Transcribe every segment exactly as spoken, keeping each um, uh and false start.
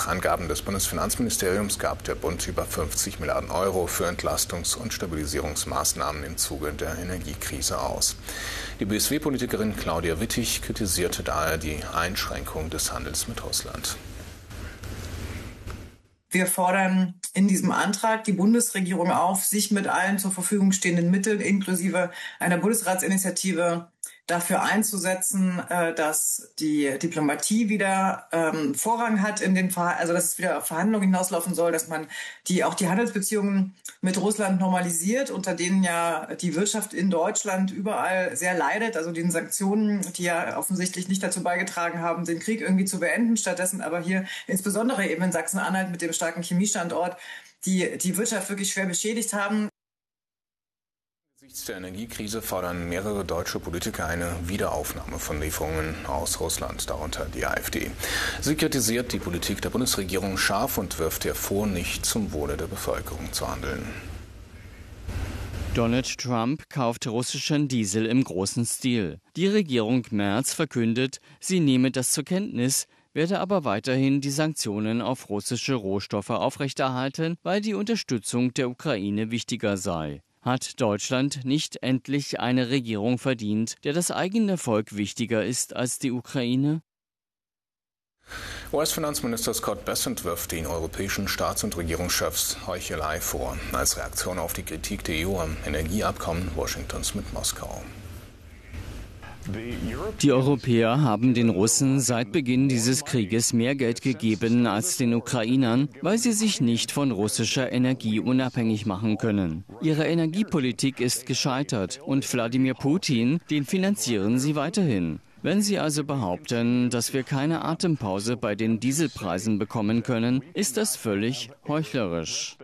Nach Angaben des Bundesfinanzministeriums gab der Bund über fünfzig Milliarden Euro für Entlastungs- und Stabilisierungsmaßnahmen im Zuge der Energiekrise aus. Die B S W-Politikerin Claudia Wittig kritisierte daher die Einschränkung des Handels mit Russland. Wir fordern in diesem Antrag die Bundesregierung auf, sich mit allen zur Verfügung stehenden Mitteln inklusive einer Bundesratsinitiative dafür einzusetzen, dass die Diplomatie wieder ähm, Vorrang hat in den Ver also dass es wieder auf Verhandlungen hinauslaufen soll, dass man die auch die Handelsbeziehungen mit Russland normalisiert, unter denen ja die Wirtschaft in Deutschland überall sehr leidet, also den Sanktionen, die ja offensichtlich nicht dazu beigetragen haben, den Krieg irgendwie zu beenden, stattdessen aber hier insbesondere eben in Sachsen-Anhalt mit dem starken Chemiestandort die die Wirtschaft wirklich schwer beschädigt haben. Angesichts der Energiekrise fordern mehrere deutsche Politiker eine Wiederaufnahme von Lieferungen aus Russland, darunter die AfD. Sie kritisiert die Politik der Bundesregierung scharf und wirft ihr vor, nicht zum Wohle der Bevölkerung zu handeln. Donald Trump kauft russischen Diesel im großen Stil. Die Regierung Merz verkündet, sie nehme das zur Kenntnis, werde aber weiterhin die Sanktionen auf russische Rohstoffe aufrechterhalten, weil die Unterstützung der Ukraine wichtiger sei. Hat Deutschland nicht endlich eine Regierung verdient, der das eigene Volk wichtiger ist als die Ukraine? U S-Finanzminister Scott Bessent wirft den europäischen Staats- und Regierungschefs Heuchelei vor, als Reaktion auf die Kritik der E U am Energieabkommen Washingtons mit Moskau. Die Europäer haben den Russen seit Beginn dieses Krieges mehr Geld gegeben als den Ukrainern, weil sie sich nicht von russischer Energie unabhängig machen können. Ihre Energiepolitik ist gescheitert und Wladimir Putin, den finanzieren sie weiterhin. Wenn Sie also behaupten, dass wir keine Atempause bei den Dieselpreisen bekommen können, ist das völlig heuchlerisch.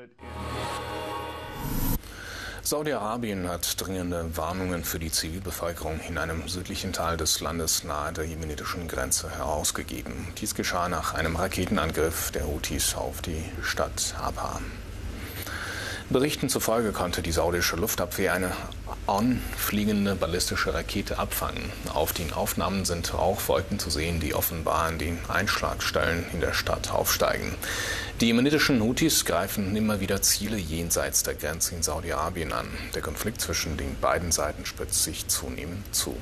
Saudi-Arabien hat dringende Warnungen für die Zivilbevölkerung in einem südlichen Teil des Landes nahe der jemenitischen Grenze herausgegeben. Dies geschah nach einem Raketenangriff der Houthis auf die Stadt Abha. Berichten zufolge konnte die saudische Luftabwehr eine anfliegende ballistische Rakete abfangen. Auf den Aufnahmen sind Rauchwolken zu sehen, die offenbar an den Einschlagstellen in der Stadt aufsteigen. Die jemenitischen Houthis greifen immer wieder Ziele jenseits der Grenze in Saudi-Arabien an. Der Konflikt zwischen den beiden Seiten spitzt sich zunehmend zu.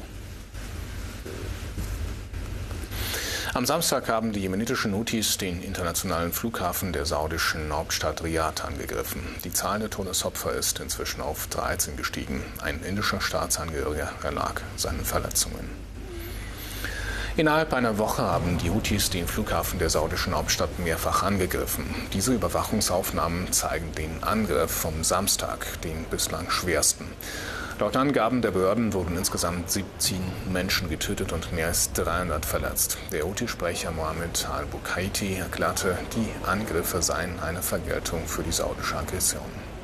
Am Samstag haben die jemenitischen Houthis den internationalen Flughafen der saudischen Hauptstadt Riad angegriffen. Die Zahl der Todesopfer ist inzwischen auf dreizehn gestiegen. Ein indischer Staatsangehöriger erlag seinen Verletzungen. Innerhalb einer Woche haben die Houthis den Flughafen der saudischen Hauptstadt mehrfach angegriffen. Diese Überwachungsaufnahmen zeigen den Angriff vom Samstag, den bislang schwersten. Laut Angaben der Behörden wurden insgesamt siebzehn Menschen getötet und mehr als dreihundert verletzt. Der Houthi-Sprecher Mohammed al-Bukaiti erklärte, die Angriffe seien eine Vergeltung für die saudische Aggression.